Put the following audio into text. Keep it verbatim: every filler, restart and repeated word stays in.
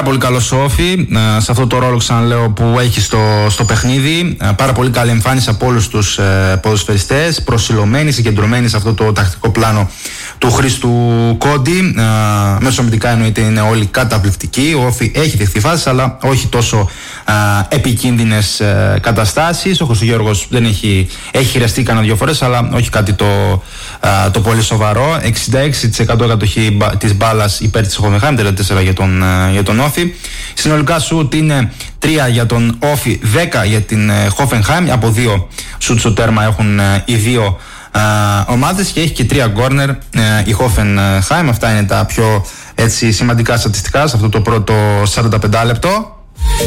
πολύ καλός ο Όφη, σε αυτό το ρόλο, ξαναλέω, που έχει στο, στο παιχνίδι. Πάρα πολύ καλή εμφάνιση από όλους τους ε, ποδοσφαιριστές, προσιλωμένοι, συγκεντρωμένοι σε αυτό το τακτικό πλάνο του Χρήστου Κόντι. Ε, μεσοαμυντικά εννοείται είναι όλοι καταπληκτικοί. Ο Όφη έχει δεχθεί φάσεις, αλλά όχι τόσο ε, επικίνδυνες ε, καταστάσεις. Ο Χριστογιώργος δεν έχει, έχει χρειαστεί κανένα δύο φορές, αλλά όχι κάτι το, ε, το πολύ σοβαρό. εξήντα έξι τοις εκατό κατοχή της μπάλας υπέρ της Hoffenheim, τριάντα τέσσερα για τον, ε, για τον Όφη. Συνολικά σουτ είναι τρία για τον Όφη, δέκα για την ε, Hoffenheim. Από δύο σουτ στο τέρμα έχουν ε, οι δύο Uh, ομάδες και έχει και τρία γκόρνερ uh, η Hoffenheim. Αυτά είναι τα πιο έτσι, σημαντικά στατιστικά σε αυτό το πρώτο σαράντα πέντε λεπτό.